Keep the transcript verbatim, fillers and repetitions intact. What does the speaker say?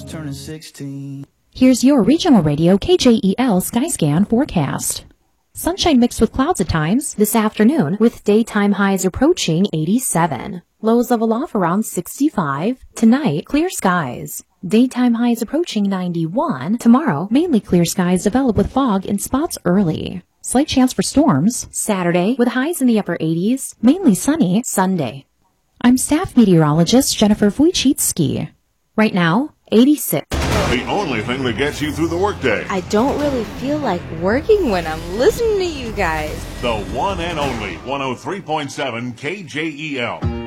was turning sixteen. Here's your regional radio K J E L Skyscan forecast. Sunshine mixed with clouds at times this afternoon, with daytime highs approaching eighty-seven. Lows level off around sixty-five. Tonight, clear skies. Daytime highs approaching ninety-one. Tomorrow, mainly clear skies develop with fog in spots early. Slight chance for storms. Saturday, with highs in the upper eighties. Mainly sunny. Sunday. I'm staff meteorologist Jennifer Wojcicki. Right now, eighty-six. The only thing that gets you through the workday. I don't really feel like working when I'm listening to you guys. The one and only one oh three point seven K J E L.